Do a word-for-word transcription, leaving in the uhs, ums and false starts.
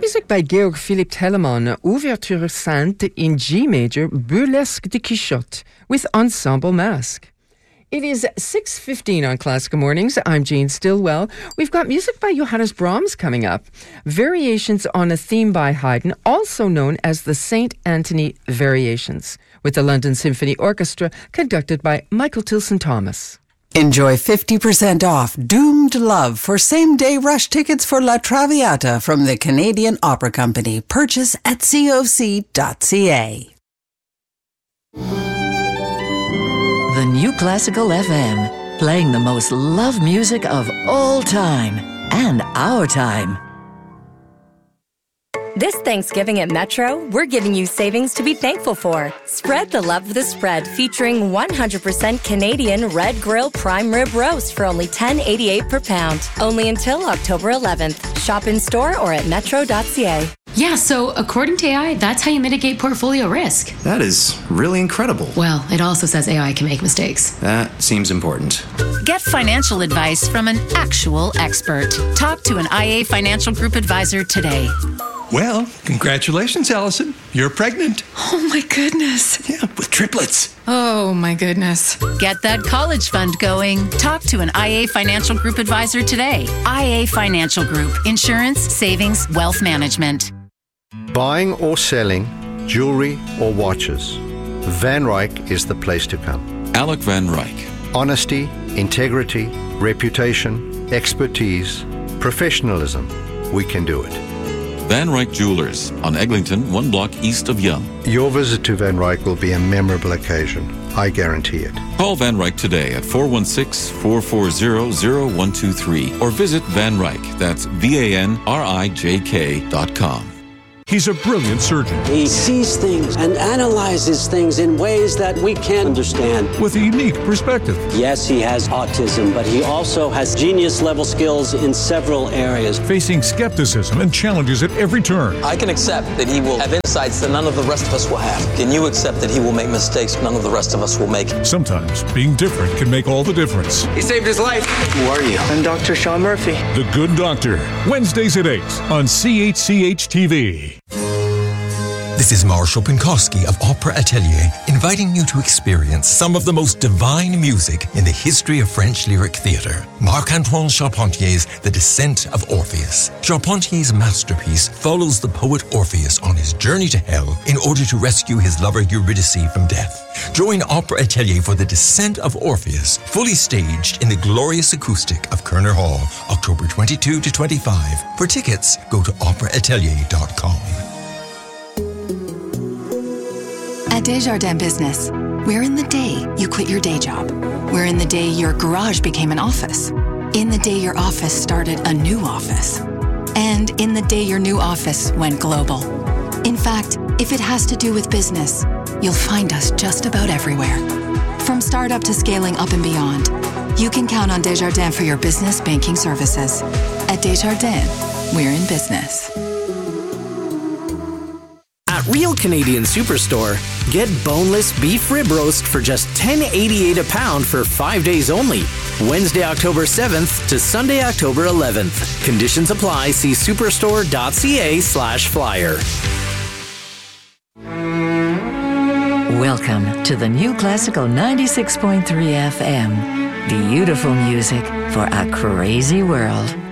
music by Georg Philipp Telemann, Ouverture Sainte in G major, Burlesque de Quichotte, with Ensemble Masque. It is six fifteen on Classical Mornings. I'm Jane Stillwell. We've got music by Johannes Brahms coming up. Variations on a theme by Haydn, also known as the Saint Anthony Variations, with the London Symphony Orchestra, conducted by Michael Tilson-Thomas. Enjoy fifty percent off Doomed Love for same-day rush tickets for La Traviata from the Canadian Opera Company. Purchase at C O C dot C A. The New Classical F M, playing the most loved music of all time and our time. This Thanksgiving at Metro, we're giving you savings to be thankful for. Spread the love of the spread, featuring one hundred percent Canadian Red Grill Prime Rib Roast for only ten eighty-eight per pound. Only until October eleventh. Shop in store or at metro dot c a. Yeah, so according to A I, that's how you mitigate portfolio risk. That is really incredible. Well, it also says A I can make mistakes. That seems important. Get financial advice from an actual expert. Talk to an I A Financial Group advisor today. Well, congratulations, Allison. You're pregnant. Oh my goodness. Yeah, with triplets. Oh my goodness. Get that college fund going. Talk to an I A Financial Group advisor today. I A Financial Group. Insurance, savings, wealth management. Buying or selling jewelry or watches, Van Ryck is the place to come. Alec Van Ryck. Honesty, integrity, reputation, expertise, professionalism. We can do it. Van Ryck Jewelers on Eglinton, one block east of Yonge. Your visit to Van Ryck will be a memorable occasion. I guarantee it. Call Van Ryck today at four one six, four four zero, zero one two three or visit Van Ryck, that's V A N R I J K dot com. He's a brilliant surgeon. He sees things and analyzes things in ways that we can't understand. With a unique perspective. Yes, he has autism, but he also has genius-level skills in several areas. Facing skepticism and challenges at every turn. I can accept that he will have insights that none of the rest of us will have. Can you accept that he will make mistakes none of the rest of us will make? Sometimes being different can make all the difference. He saved his life. Who are you? I'm Doctor Sean Murphy. The Good Doctor. Wednesdays at eight on C H C H T V. This is Marshall Pinkowski of Opera Atelier, inviting you to experience some of the most divine music in the history of French lyric theatre. Marc-Antoine Charpentier's The Descent of Orpheus. Charpentier's masterpiece follows the poet Orpheus on his journey to hell in order to rescue his lover Eurydice from death. Join Opera Atelier for The Descent of Orpheus, fully staged in the glorious acoustic of Kerner Hall, October twenty-second to twenty-fifth. For tickets, go to opera atelier dot com. At Desjardins Business, we're in the day you quit your day job. We're in the day your garage became an office. In the day your office started a new office. And in the day your new office went global. In fact, if it has to do with business, you'll find us just about everywhere. From startup to scaling up and beyond, you can count on Desjardins for your business banking services. At Desjardins, we're in business. At Real Canadian Superstore, get boneless beef rib roast for just ten eighty-eight a pound for five days only. Wednesday, October seventh to Sunday, October eleventh. Conditions apply. See superstore dot c a slash flyer. Welcome to the New Classical ninety-six point three F M. Beautiful music for a crazy world.